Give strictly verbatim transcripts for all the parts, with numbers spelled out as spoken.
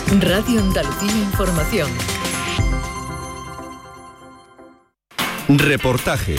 Radio Andalucía Información. Reportaje.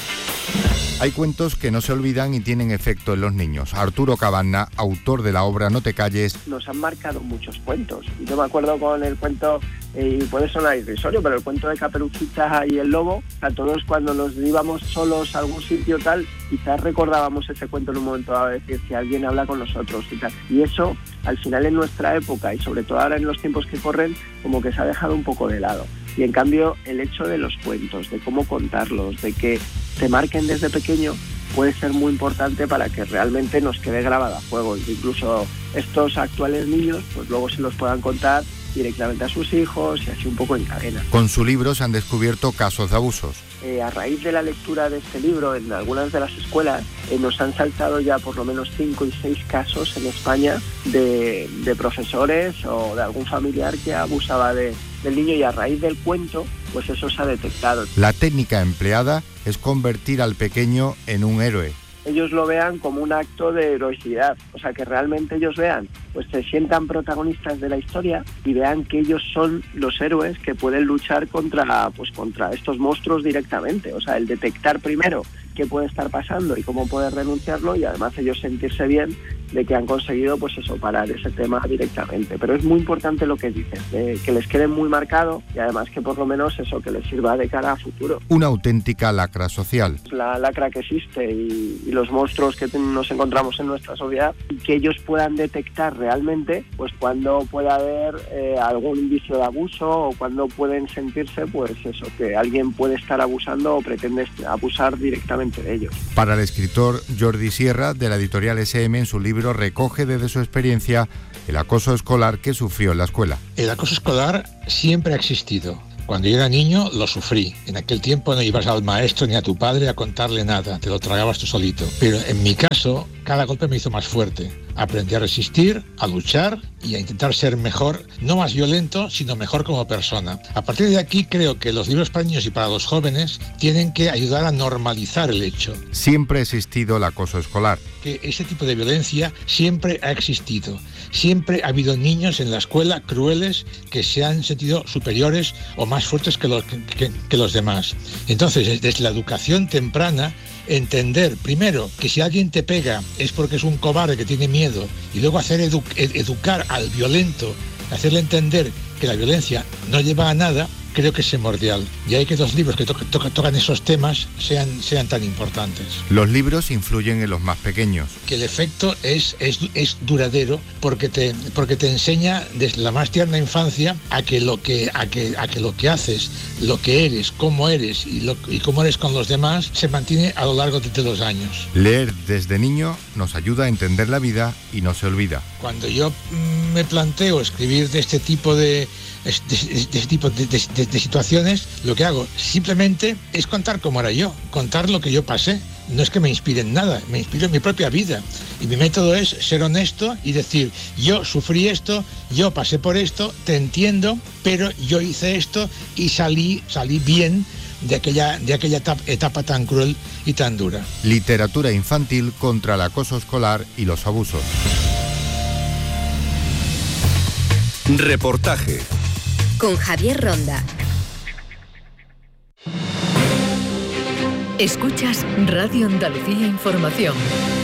Hay cuentos que no se olvidan y tienen efecto en los niños. Arturo Cabanna, autor de la obra No te calles. Nos han marcado muchos cuentos. Yo me acuerdo con el cuento, y puede sonar irrisorio, pero el cuento de Caperucita y el lobo, a todos cuando nos íbamos solos a algún sitio tal, quizás recordábamos ese cuento en un momento dado, decir, si alguien habla con nosotros y tal. Y eso, al final en nuestra época, y sobre todo ahora en los tiempos que corren, como que se ha dejado un poco de lado. Y en cambio, el hecho de los cuentos, de cómo contarlos, de que te marquen desde pequeño, puede ser muy importante para que realmente nos quede grabado a fuego. Incluso estos actuales niños, pues luego se los puedan contar directamente a sus hijos y así un poco en cadena. Con su libro se han descubierto casos de abusos. Eh, a raíz de la lectura de este libro, en algunas de las escuelas, eh, nos han saltado ya por lo menos cinco y seis casos en España de, de profesores o de algún familiar que abusaba de, del niño, y a raíz del cuento, pues eso se ha detectado. La técnica empleada es convertir al pequeño en un héroe. Ellos lo vean como un acto de heroicidad, o sea, que realmente ellos vean, pues se sientan protagonistas de la historia y vean que ellos son los héroes que pueden luchar contra, pues contra estos monstruos directamente. O sea, el detectar primero qué puede estar pasando y cómo poder denunciarlo, y además ellos sentirse bien de que han conseguido, pues eso, parar ese tema directamente. Pero es muy importante lo que dices, de que les quede muy marcado, y además que por lo menos eso, que les sirva de cara a futuro. Una auténtica lacra social. La lacra que existe y, y los monstruos que nos encontramos en nuestra sociedad, y que ellos puedan detectar realmente, pues cuando pueda haber eh, algún indicio de abuso, o cuando pueden sentirse, pues eso, que alguien puede estar abusando o pretende abusar directamente de ellos. Para el escritor Jordi Sierra, de la editorial ese eme, en su libro recoge desde su experiencia el acoso escolar que sufrió en la escuela. El acoso escolar siempre ha existido. Cuando yo era niño lo sufrí. En aquel tiempo no ibas al maestro ni a tu padre a contarle nada, te lo tragabas tú solito. Pero en mi caso, cada golpe me hizo más fuerte. Aprendí a resistir, a luchar y a intentar ser mejor, no más violento, sino mejor como persona. A partir de aquí creo que los libros para niños y para los jóvenes tienen que ayudar a normalizar el hecho. Siempre ha existido el acoso escolar. Que ese tipo de violencia siempre ha existido. Siempre ha habido niños en la escuela crueles que se han sentido superiores o más fuertes que los, que, que, que los demás. Entonces, desde la educación temprana, entender primero que si alguien te pega es porque es un cobarde que tiene miedo, y luego hacer edu- ed- educar al violento, hacerle entender que la violencia no lleva a nada, creo que es primordial. Y hay que los libros que to- to- tocan esos temas sean, sean tan importantes. Los libros influyen en los más pequeños. Que el efecto es, es, es duradero porque te, porque te enseña desde la más tierna infancia a que lo que, a que, a que, lo que haces, lo que eres, cómo eres y, lo, y cómo eres con los demás se mantiene a lo largo de, de los años. Leer desde niño nos ayuda a entender la vida y no se olvida. Cuando yo mm, me planteo escribir de este tipo de De, de, de, tipo de, de, de situaciones, lo que hago simplemente es contar cómo era yo, contar lo que yo pasé. No es que me inspire en nada, me inspiro en mi propia vida. Y mi método es ser honesto y decir, yo sufrí esto, yo pasé por esto, te entiendo, pero yo hice esto y salí, salí bien de aquella, de aquella etapa, etapa tan cruel y tan dura. Literatura infantil contra el acoso escolar y los abusos. Reportaje. Con Javier Ronda. Escuchas Radio Andalucía Información.